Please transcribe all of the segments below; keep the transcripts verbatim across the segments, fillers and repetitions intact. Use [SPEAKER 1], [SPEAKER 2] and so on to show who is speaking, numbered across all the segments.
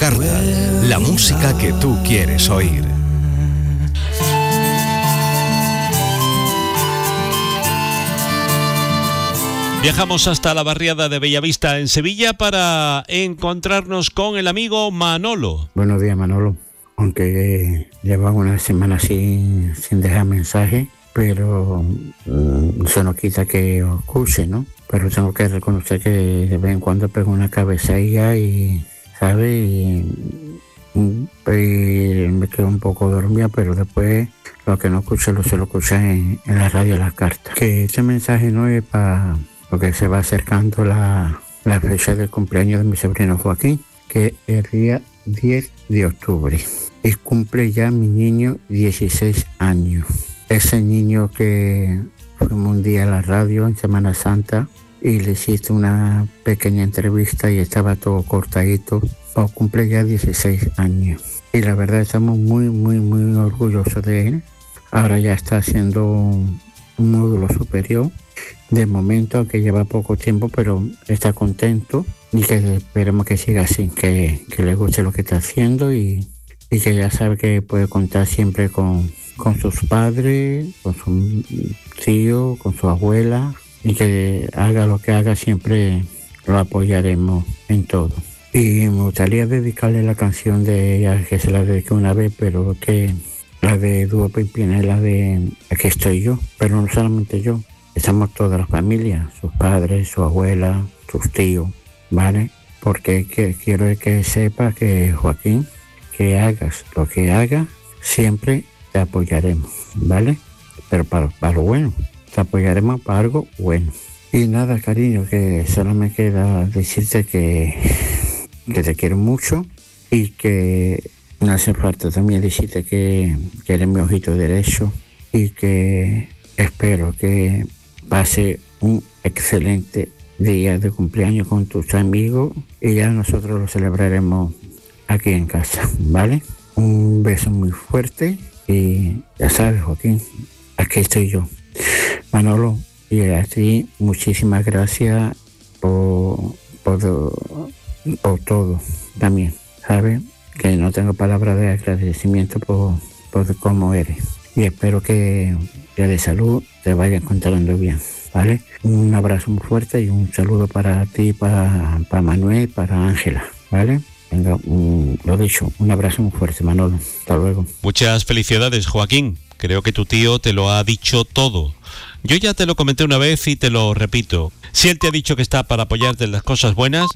[SPEAKER 1] Carta, la música que tú quieres oír.
[SPEAKER 2] Viajamos hasta la barriada de Bellavista en Sevilla para encontrarnos con el amigo Manolo.
[SPEAKER 3] Buenos días, Manolo. Aunque lleva una semana sin, sin dejar mensaje, pero mm, eso no quita que os escuche, ¿no? Pero tengo que reconocer que de vez en cuando pego una cabecilla y, ¿sabes? Y, y me quedo un poco dormida, pero después lo que no escucho lo suelo escuchar en, en la radio Las Cartas. Que este mensaje no es para... porque se va acercando la, la fecha del cumpleaños de mi sobrino Joaquín, que es el día diez de octubre. Y cumple ya mi niño dieciséis años. Ese niño que fuimos un día a la radio en Semana Santa y le hiciste una pequeña entrevista y estaba todo cortadito. O cumple ya dieciséis años. Y la verdad estamos muy, muy, muy orgullosos de él. Ahora ya está haciendo un módulo superior. De momento, que lleva poco tiempo, pero está contento y que esperemos que siga así, que, que le guste lo que está haciendo y, y que ya sabe que puede contar siempre con, con sus padres, con su tío, con su abuela, y que haga lo que haga siempre lo apoyaremos en todo. Y me gustaría dedicarle la canción de ella, que se la dediqué una vez, pero que la de Dúo Pimpina es la de Aquí estoy yo, pero no solamente yo. Estamos toda la familia, sus padres, su abuela, sus tíos, ¿vale? Porque que, quiero que sepa que, Joaquín, que hagas lo que hagas, siempre te apoyaremos, ¿vale? Pero para, para lo bueno, te apoyaremos para algo bueno. Y nada, cariño, que solo me queda decirte que, que te quiero mucho y que no hace falta también decirte que, que eres mi ojito derecho y que espero que pase un excelente día de cumpleaños con tus amigos y ya nosotros lo celebraremos aquí en casa, ¿vale? Un beso muy fuerte y ya sabes, Joaquín, aquí estoy yo. Manolo, y a ti muchísimas gracias por, por, por todo también, ¿sabes? Que no tengo palabras de agradecimiento por, por cómo eres. Y espero que ya de salud te vaya encontrando bien, ¿vale? Un abrazo muy fuerte y un saludo para ti, para, para Manuel, para Ángela, ¿vale? Venga, un, lo dicho, un abrazo muy fuerte, Manolo. Hasta luego.
[SPEAKER 2] Muchas felicidades, Joaquín. Creo que tu tío te lo ha dicho todo. Yo ya te lo comenté una vez y te lo repito. Si él te ha dicho que está para apoyarte en las cosas buenas,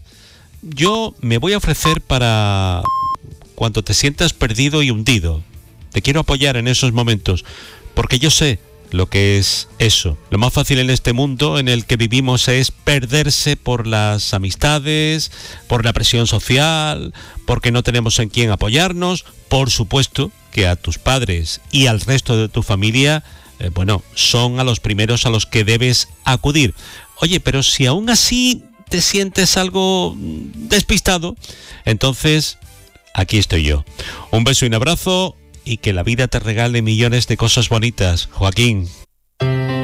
[SPEAKER 2] yo me voy a ofrecer para cuando te sientas perdido y hundido. Te quiero apoyar en esos momentos, porque yo sé lo que es eso. Lo más fácil en este mundo en el que vivimos es perderse por las amistades, por la presión social, porque no tenemos en quién apoyarnos. Por supuesto que a tus padres y al resto de tu familia, eh, bueno, son a los primeros a los que debes acudir. Oye, pero si aún así te sientes algo despistado, entonces aquí estoy yo. Un beso y un abrazo. Y que la vida te regale millones de cosas bonitas, Joaquín.